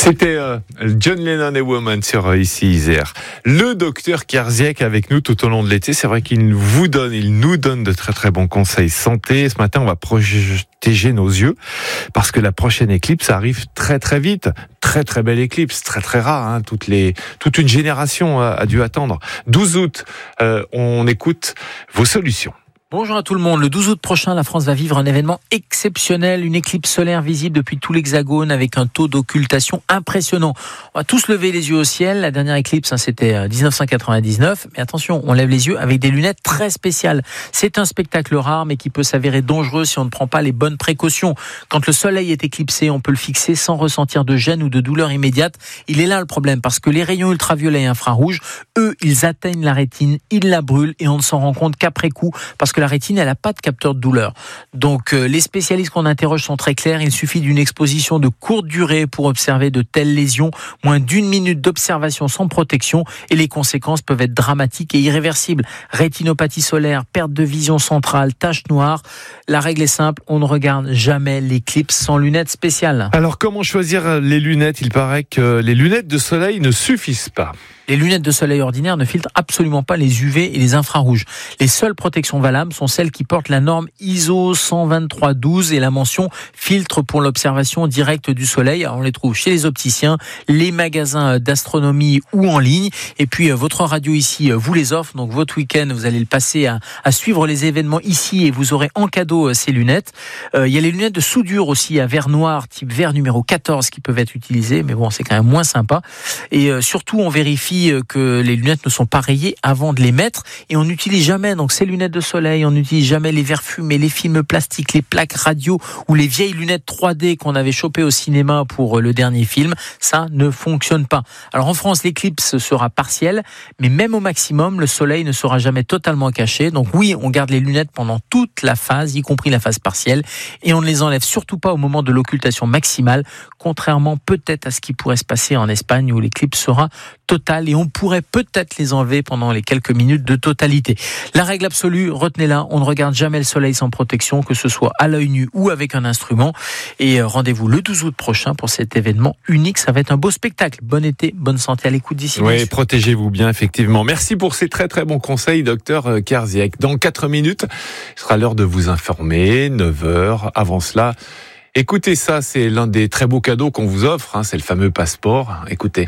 C'était John Lennon et Woman sur ici Isère. Le docteur Kierzek avec nous tout au long de l'été. C'est vrai qu'il nous donne de très très bons conseils santé. Ce matin, on va protéger nos yeux parce que la prochaine éclipse arrive très très vite. Très très belle éclipse, très très rare. Hein. Toute une génération a dû attendre. 12 août, on écoute vos solutions. Bonjour à tout le monde. Le 12 août prochain, la France va vivre un événement exceptionnel, une éclipse solaire visible depuis tout l'Hexagone avec un taux d'occultation impressionnant. On va tous lever les yeux au ciel. La dernière éclipse, c'était 1999. Mais attention, on lève les yeux avec des lunettes très spéciales. C'est un spectacle rare, mais qui peut s'avérer dangereux si on ne prend pas les bonnes précautions. Quand le soleil est éclipsé, on peut le fixer sans ressentir de gêne ou de douleur immédiate. Il est là le problème, parce que les rayons ultraviolets et infrarouges, eux, ils atteignent la rétine, ils la brûlent et on ne s'en rend compte qu'après coup, parce que la rétine, elle n'a pas de capteur de douleur. Donc, les spécialistes qu'on interroge sont très clairs. Il suffit d'une exposition de courte durée pour observer de telles lésions. Moins d'1 minute d'observation sans protection et les conséquences peuvent être dramatiques et irréversibles. Rétinopathie solaire, perte de vision centrale, taches noires. La règle est simple, on ne regarde jamais l'éclipse sans lunettes spéciales. Alors, comment choisir les lunettes ? Il paraît que les lunettes de soleil ne suffisent pas. Les lunettes de soleil ordinaires ne filtrent absolument pas les UV et les infrarouges. Les seules protections valables sont celles qui portent la norme ISO 12312 et la mention filtre pour l'observation directe du soleil. Alors on les trouve chez les opticiens, les magasins d'astronomie ou en ligne. Et puis votre radio ici vous les offre. Donc votre week-end, vous allez le passer à suivre les événements ici et vous aurez en cadeau ces lunettes. Il y a les lunettes de soudure aussi à verre noir, type verre numéro 14 qui peuvent être utilisées. Mais bon, c'est quand même moins sympa. Et surtout, on vérifie que les lunettes ne sont pas rayées avant de les mettre et on n'utilise jamais donc ces lunettes de soleil, on n'utilise jamais les verres fumés, les films plastiques, les plaques radio ou les vieilles lunettes 3D qu'on avait chopées au cinéma pour le dernier film. Ça ne fonctionne pas. Alors en France, l'éclipse sera partielle, mais même au maximum, le soleil ne sera jamais totalement caché. Donc oui, on garde les lunettes pendant toute la phase, y compris la phase partielle, et on ne les enlève surtout pas au moment de l'occultation maximale, contrairement peut-être à ce qui pourrait se passer en Espagne où l'éclipse sera totale et on pourrait peut-être les enlever pendant les quelques minutes de totalité. La règle absolue, retenez-la, on ne regarde jamais le soleil sans protection, que ce soit à l'œil nu ou avec un instrument. Et rendez-vous le 12 août prochain pour cet événement unique. Ça va être un beau spectacle. Bon été, bonne santé à l'écoute d'ici. Oui, protégez-vous bien, effectivement. Merci pour ces très très bons conseils, docteur Kierzek. Dans 4 minutes, ce sera l'heure de vous informer, 9h. Avant cela, écoutez ça, c'est l'un des très beaux cadeaux qu'on vous offre, c'est le fameux passeport. Écoutez.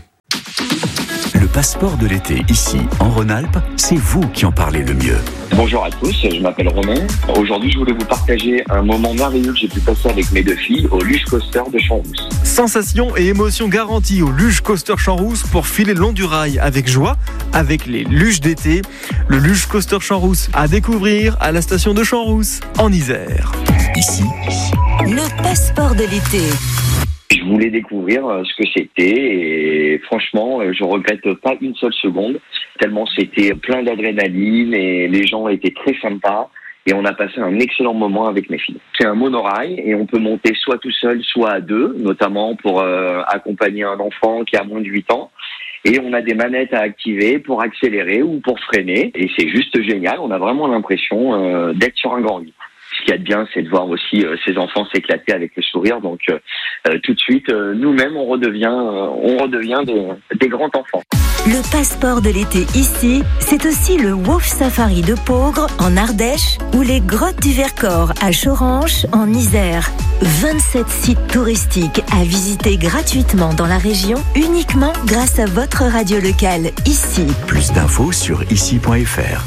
Le passeport de l'été, ici, en Rhône-Alpes, c'est vous qui en parlez le mieux. Bonjour à tous, je m'appelle Romain. Aujourd'hui, je voulais vous partager un moment merveilleux que j'ai pu passer avec mes 2 filles au Luge Coaster de Champs-Rousse. Sensations et émotions garanties au Luge Coaster Champs-Rousse pour filer le long du rail avec joie, avec les luges d'été. Le Luge Coaster Champs-Rousse à découvrir à la station de Champs-Rousse, en Isère. Ici, le passeport de l'été. Je voulais découvrir ce que c'était et franchement, je regrette pas une seule seconde, tellement c'était plein d'adrénaline et les gens étaient très sympas et on a passé un excellent moment avec mes filles. C'est un monorail et on peut monter soit tout seul, soit à 2, notamment pour accompagner un enfant qui a moins de 8 ans. Et on a des manettes à activer pour accélérer ou pour freiner et c'est juste génial, on a vraiment l'impression d'être sur un grand lit. Ce qu'il y a de bien, c'est de voir aussi ces enfants s'éclater avec le sourire. Donc, tout de suite, nous-mêmes, on redevient des grands enfants. Le passeport de l'été ici, c'est aussi le Wolf Safari de Peaugres, en Ardèche, ou les grottes du Vercors à Choranche, en Isère. 27 sites touristiques à visiter gratuitement dans la région, uniquement grâce à votre radio locale, ici. Plus d'infos sur ici.fr.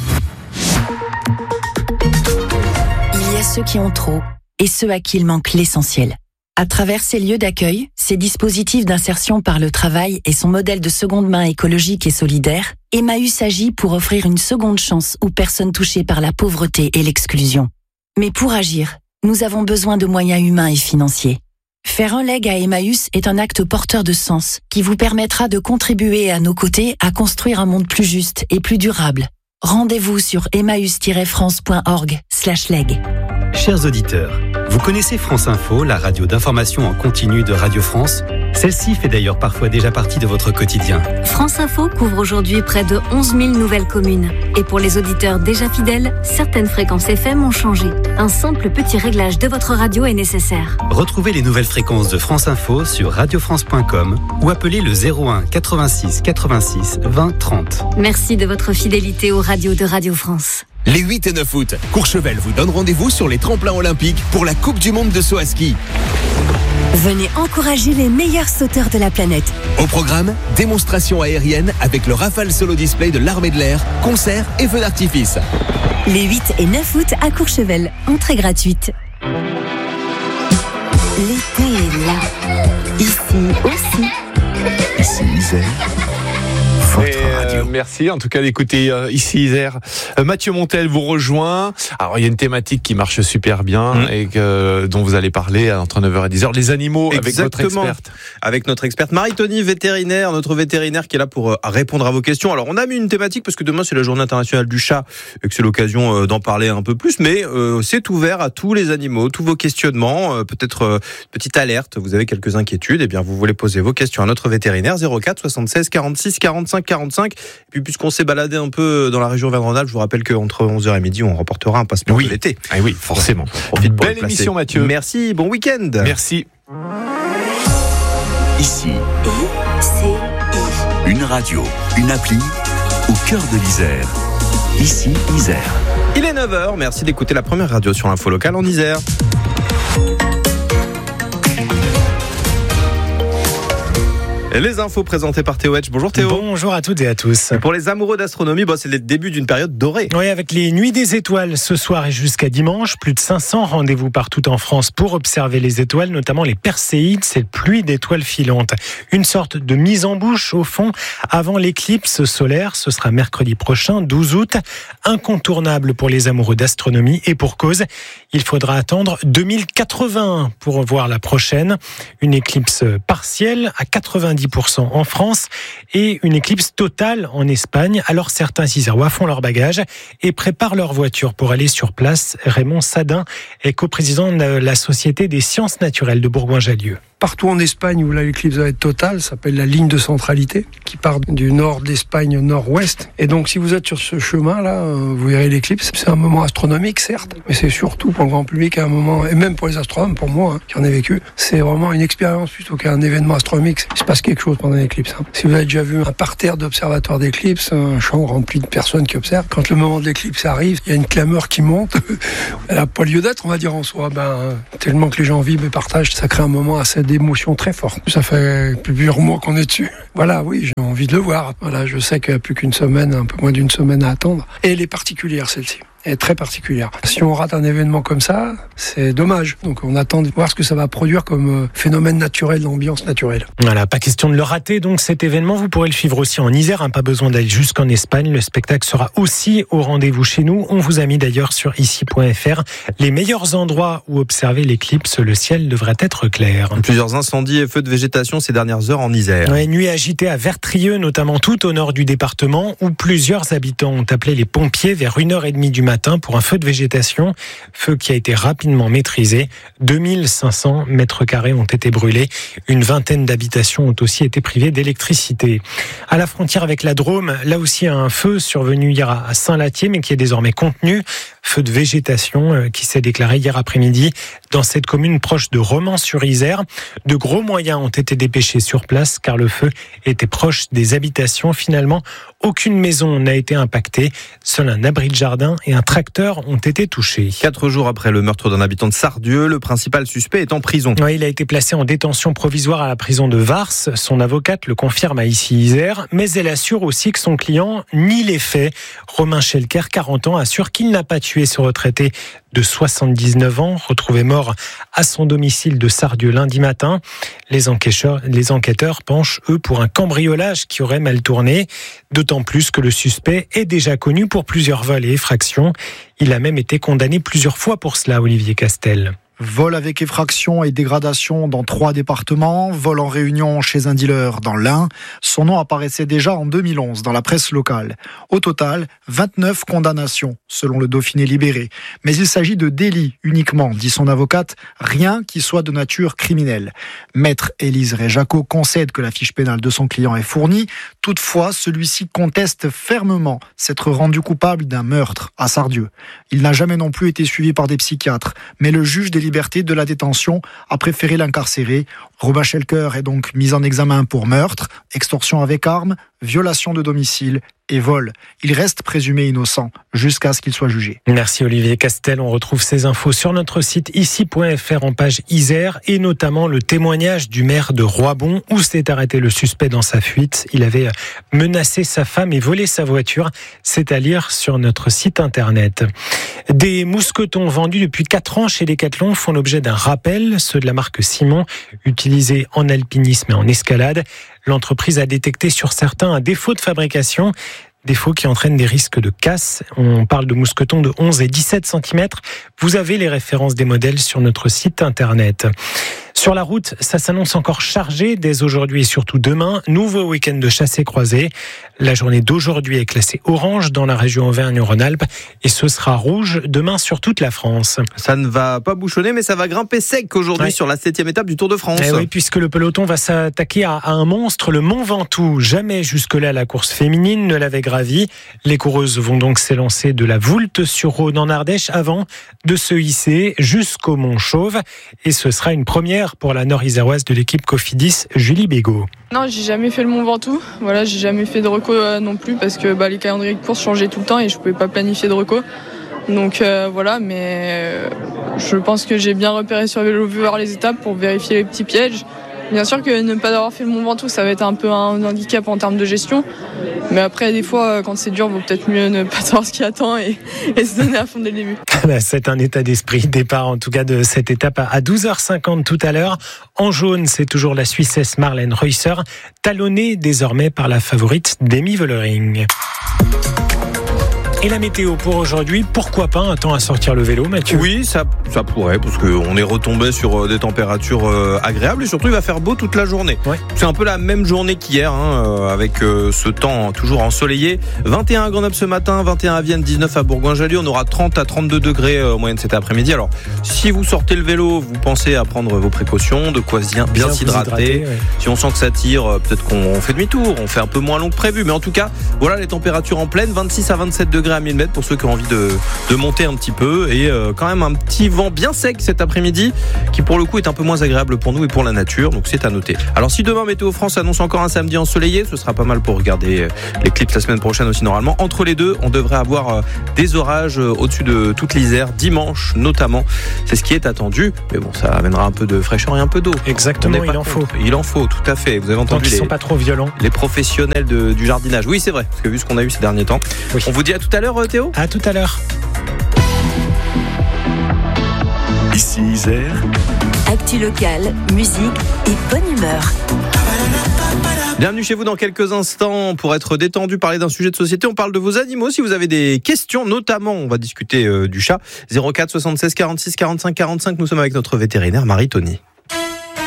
Il y a ceux qui ont trop et ceux à qui il manque l'essentiel. À travers ces lieux d'accueil, ces dispositifs d'insertion par le travail et son modèle de seconde main écologique et solidaire, Emmaüs agit pour offrir une seconde chance aux personnes touchées par la pauvreté et l'exclusion. Mais pour agir, nous avons besoin de moyens humains et financiers. Faire un leg à Emmaüs est un acte porteur de sens qui vous permettra de contribuer à nos côtés à construire un monde plus juste et plus durable. Rendez-vous sur emmaüs-france.org/leg. Chers auditeurs, vous connaissez France Info, la radio d'information en continu de Radio France ? Celle-ci fait d'ailleurs parfois déjà partie de votre quotidien. France Info couvre aujourd'hui près de 11 000 nouvelles communes. Et pour les auditeurs déjà fidèles, certaines fréquences FM ont changé. Un simple petit réglage de votre radio est nécessaire. Retrouvez les nouvelles fréquences de France Info sur radiofrance.com ou appelez le 01 86 86 20 30. Merci de votre fidélité aux radios de Radio France. Les 8 et 9 août, Courchevel vous donne rendez-vous sur les tremplins olympiques pour la Coupe du Monde de saut à ski. Venez encourager les meilleurs sauteurs de la planète. Au programme, démonstration aérienne avec le Rafale Solo Display de l'Armée de l'Air, concerts et feux d'artifice. Les 8 et 9 août à Courchevel, entrée gratuite. L'été est là. Ici aussi. Ici Isère. Merci en tout cas d'écouter ici Isère. Mathieu Montel vous rejoint. Alors il y a une thématique qui marche super bien et dont vous allez parler entre 9h et 10h. Les animaux. Exactement. Avec notre experte Marie-Tony, vétérinaire, notre vétérinaire qui est là pour répondre à vos questions. Alors on a mis une thématique parce que demain c'est la journée internationale du chat et que c'est l'occasion d'en parler un peu plus. Mais c'est ouvert à tous les animaux, tous vos questionnements. Peut-être petite alerte, vous avez quelques inquiétudes. Eh bien vous voulez poser vos questions à notre vétérinaire 04 76 46 45 45. Et puis puisqu'on s'est baladé un peu dans la région Auvergne-Rhône-Alpes, je vous rappelle qu'entre 11h et midi, on remportera un passeport de l'été. Ah oui, forcément. Profite pour belle émission Mathieu. Merci, bon week-end. Merci. Ici, une radio, une appli au cœur de l'Isère. Ici Isère. Il est 9h, merci d'écouter la première radio sur l'info locale en Isère. Et les infos présentées par Théo Hedge. Bonjour Théo. Bonjour à toutes et à tous. Et pour les amoureux d'astronomie, c'est le début d'une période dorée. Oui, avec les nuits des étoiles ce soir et jusqu'à dimanche, plus de 500 rendez-vous partout en France pour observer les étoiles, notamment les Perséides, cette pluie d'étoiles filantes. Une sorte de mise en bouche au fond avant l'éclipse solaire, ce sera mercredi prochain, 12 août, incontournable pour les amoureux d'astronomie et pour cause, il faudra attendre 2080 pour voir la prochaine. Une éclipse partielle à 90% en France et une éclipse totale en Espagne. Alors certains Isérois font leur bagage et préparent leur voiture pour aller sur place. Raymond Sadin est coprésident de la Société des sciences naturelles de Bourgoin-Jallieu. Partout en Espagne où l'éclipse va être totale, ça s'appelle la ligne de centralité, qui part du nord d'Espagne au nord-ouest. Et donc, si vous êtes sur ce chemin-là, vous verrez l'éclipse. C'est un moment astronomique, certes, mais c'est surtout pour le grand public un moment, et même pour les astronomes, pour moi, qui en ai vécu, c'est vraiment une expérience plutôt qu'un événement astronomique. Il se passe quelque chose pendant l'éclipse. Si vous avez déjà vu un parterre d'observateurs d'éclipse, un champ rempli de personnes qui observent, quand le moment de l'éclipse arrive, il y a une clameur qui monte. Elle n'a pas lieu d'être, on va dire en soi. Tellement que les gens vivent et partagent, ça crée un moment assez d'émotion très forte. Ça fait plusieurs mois qu'on est dessus. Voilà, oui, j'ai envie de le voir. Voilà, je sais qu'il n'y a plus qu'une semaine, un peu moins d'une semaine à attendre. Et elle est particulière, celle-ci. Elle est très particulière. Si on rate un événement comme ça, c'est dommage. Donc on attend de voir ce que ça va produire comme phénomène naturel, d'ambiance naturelle. Voilà, pas question de le rater. Donc cet événement, vous pourrez le suivre aussi en Isère. Pas besoin d'aller jusqu'en Espagne. Le spectacle sera aussi au rendez-vous chez nous. On vous a mis d'ailleurs sur ici.fr les meilleurs endroits où observer l'éclipse. Le ciel devrait être clair. Plusieurs incendies et feux de végétation ces dernières heures en Isère. Ouais, nuit agitée à Vertrieux, notamment tout au nord du département, où plusieurs habitants ont appelé les pompiers vers 1h30 du matin pour un feu de végétation, feu qui a été rapidement maîtrisé. 2500 mètres carrés ont été brûlés. Une vingtaine d'habitations ont aussi été privées d'électricité. À la frontière avec la Drôme, là aussi un feu survenu hier à Saint-Lathier, mais qui est désormais contenu. Feu de végétation qui s'est déclaré hier après-midi dans cette commune proche de Romans-sur-Isère. De gros moyens ont été dépêchés sur place car le feu était proche des habitations. Finalement, aucune maison n'a été impactée. Seul un abri de jardin et un tracteur ont été touchés. 4 jours après le meurtre d'un habitant de Sardieu, le principal suspect est en prison. Oui, il a été placé en détention provisoire à la prison de Vars. Son avocate le confirme à ici Isère, mais elle assure aussi que son client nie les faits. Romain Schelker, 40 ans, assure qu'il n'a pas tué ce retraité de 79 ans, retrouvé mort à son domicile de Sardieu lundi matin. Les enquêteurs penchent, eux, pour un cambriolage qui aurait mal tourné, d'autant plus que le suspect est déjà connu pour plusieurs vols et effractions. Il a même été condamné plusieurs fois pour cela, Olivier Castel. Vol avec effraction et dégradation dans 3 départements, vol en réunion chez un dealer dans l'Ain. Son nom apparaissait déjà en 2011 dans la presse locale. Au total, 29 condamnations, selon le Dauphiné libéré. Mais il s'agit de délits uniquement, dit son avocate, rien qui soit de nature criminelle. Maître Élise Réjaco concède que la fiche pénale de son client est fournie. Toutefois, celui-ci conteste fermement s'être rendu coupable d'un meurtre à Sardieu. Il n'a jamais non plus été suivi par des psychiatres, mais le juge des libertés de la détention a préféré l'incarcérer. Robin Schelker est donc mis en examen pour meurtre, extorsion avec arme, violation de domicile et vol. Il reste présumé innocent jusqu'à ce qu'il soit jugé. Merci Olivier Castel. On retrouve ces infos sur notre site ici.fr en page Isère et notamment le témoignage du maire de Roibon où s'est arrêté le suspect dans sa fuite. Il avait menacé sa femme et volé sa voiture. C'est à lire sur notre site internet. Des mousquetons vendus depuis 4 ans chez Decathlon font l'objet d'un rappel, ceux de la marque Simon, utilisés en alpinisme et en escalade. L'entreprise a détecté sur certains un défaut de fabrication, défaut qui entraîne des risques de casse. On parle de mousquetons de 11 et 17 cm. Vous avez les références des modèles sur notre site internet. Sur la route, ça s'annonce encore chargé dès aujourd'hui et surtout demain. Nouveau week-end de chassé-croisé. La journée d'aujourd'hui est classée orange dans la région Auvergne-Rhône-Alpes et ce sera rouge demain sur toute la France. Ça ne va pas bouchonner, mais ça va grimper sec aujourd'hui sur la 7e étape du Tour de France. Oui, puisque le peloton va s'attaquer à un monstre, le Mont Ventoux. Jamais jusque-là la course féminine ne l'avait gravi. Les coureuses vont donc s'élancer de la Voulte-sur-Rhône en Ardèche avant de se hisser jusqu'au Mont Chauve. Et ce sera une première pour la nord-iséroise de l'équipe Cofidis, Julie Bégaud. Non, j'ai jamais fait le Mont Ventoux. Voilà, j'ai jamais fait de reco non plus parce que les calendriers de course changeaient tout le temps et je pouvais pas planifier de reco. Donc voilà, mais je pense que j'ai bien repéré sur le vélo voir les étapes pour vérifier les petits pièges. Bien sûr que ne pas avoir fait le Mont Ventoux, ça va être un peu un handicap en termes de gestion. Mais après, des fois, quand c'est dur, il vaut peut-être mieux ne pas savoir ce qui attend et se donner à fond dès le début. C'est un état d'esprit. Départ en tout cas de cette étape à 12h50 tout à l'heure. En jaune, c'est toujours la Suissesse Marlène Reusser, talonnée désormais par la favorite Demi Vollering. Et la météo pour aujourd'hui, pourquoi pas un temps à sortir le vélo, Mathieu ? Oui, ça pourrait, parce qu'on est retombé sur des températures agréables et surtout il va faire beau toute la journée. Ouais. C'est un peu la même journée qu'hier, avec ce temps toujours ensoleillé. 21 à Grenoble ce matin, 21 à Vienne, 19 à Bourgoin-Jallieu. On aura 30 à 32 degrés en moyenne cet après-midi. Alors, si vous sortez le vélo, vous pensez à prendre vos précautions, de quoi bien s'hydrater. Ouais. Si on sent que ça tire, peut-être qu'on fait demi-tour, on fait un peu moins long que prévu. Mais en tout cas, voilà les températures en pleine, 26 à 27 degrés à 1000 mètres pour ceux qui ont envie de monter un petit peu et quand même un petit vent bien sec cet après-midi qui pour le coup est un peu moins agréable pour nous et pour la nature, donc c'est à noter. Alors si demain Météo France annonce encore un samedi ensoleillé, ce sera pas mal pour regarder les clips la semaine prochaine aussi normalement. Entre les deux, on devrait avoir des orages au-dessus de toute l'Isère, dimanche notamment, c'est ce qui est attendu, mais bon ça amènera un peu de fraîcheur et un peu d'eau. Exactement, il en faut tout à fait. Vous avez entendu ils sont pas trop violents. Les professionnels du jardinage. Oui c'est vrai, parce que vu ce qu'on a eu ces derniers temps. Oui. On vous dit à tout à l'heure Théo. À tout à l'heure. Ici Isère. Actu locale, musique et bonne humeur. Bienvenue chez vous dans quelques instants pour être détendu, parler d'un sujet de société. On parle de vos animaux. Si vous avez des questions, notamment, on va discuter du chat. 04 76 46 45 45. Nous sommes avec notre vétérinaire Marie Tony.